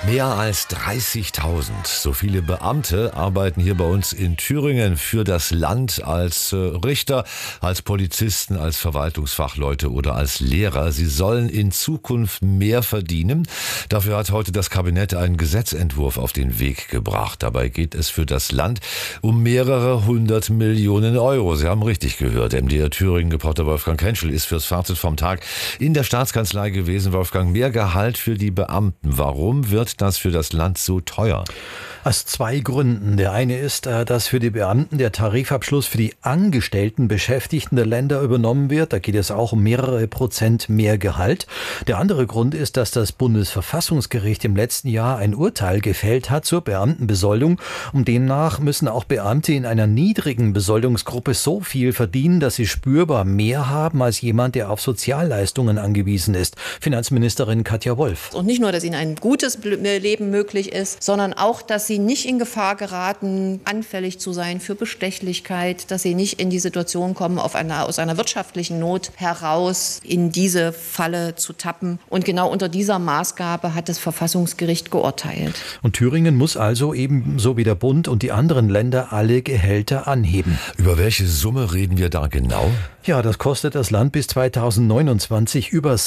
Mehr als 30.000. So viele Beamte arbeiten hier bei uns in Thüringen für das Land als Richter, als Polizisten, als Verwaltungsfachleute oder als Lehrer. Sie sollen in Zukunft mehr verdienen. Dafür hat heute das Kabinett einen Gesetzentwurf auf den Weg gebracht. Dabei geht es für das Land um mehrere 100 Millionen Euro. Sie haben richtig gehört. MDR Thüringen-Reporter Wolfgang Kentschel ist fürs Fazit vom Tag in der Staatskanzlei gewesen. Wolfgang, mehr Gehalt für die Beamten. Warum wird das für das Land so teuer? Aus zwei Gründen. Der eine ist, dass für die Beamten der Tarifabschluss für die angestellten Beschäftigten der Länder übernommen wird. Da geht es auch um mehrere Prozent mehr Gehalt. Der andere Grund ist, dass das Bundesverfassungsgericht im letzten Jahr ein Urteil gefällt hat zur Beamtenbesoldung. Und demnach müssen auch Beamte in einer niedrigen Besoldungsgruppe so viel verdienen, dass sie spürbar mehr haben als jemand, der auf Sozialleistungen angewiesen ist. Finanzministerin Katja Wolf. Und nicht nur, dass ihnen ein gutes Leben möglich ist, sondern auch, dass sie nicht in Gefahr geraten, anfällig zu sein für Bestechlichkeit, dass sie nicht in die Situation kommen, aus einer wirtschaftlichen Not heraus in diese Falle zu tappen. Und genau unter dieser Maßgabe hat das Verfassungsgericht geurteilt. Und Thüringen muss also ebenso wie der Bund und die anderen Länder alle Gehälter anheben. Über welche Summe reden wir da genau? Ja, das kostet das Land bis 2029 über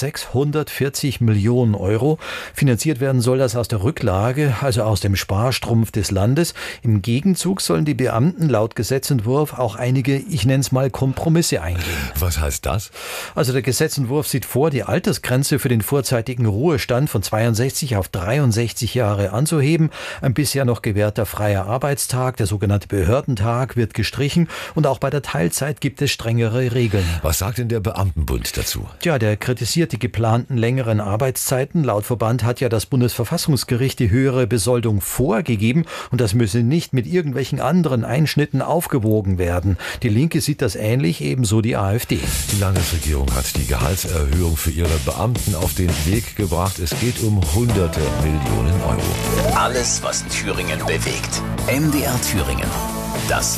640 Millionen Euro. Finanziert werden soll das aus der Rücklage, also aus dem Sparstrumpf des Landes. Im Gegenzug sollen die Beamten laut Gesetzentwurf auch einige, ich nenne es mal, Kompromisse eingehen. Was heißt das? Also der Gesetzentwurf sieht vor, die Altersgrenze für den vorzeitigen Ruhestand von 62 auf 63 Jahre anzuheben. Ein bisher noch gewährter freier Arbeitstag, der sogenannte Behördentag, wird gestrichen. Und auch bei der Teilzeit gibt es strengere Regeln. Was sagt denn der Beamtenbund dazu? Tja, der kritisiert die geplanten längeren Arbeitszeiten. Laut Verband hat ja das Bundesverfassungsgericht die höhere Besoldung vorgegeben und das müsse nicht mit irgendwelchen anderen Einschnitten aufgewogen werden. Die Linke sieht das ähnlich, ebenso die AfD. Die Landesregierung hat die Gehaltserhöhung für ihre Beamten auf den Weg gebracht. Es geht um hunderte Millionen Euro. Alles, was Thüringen bewegt. MDR Thüringen. Das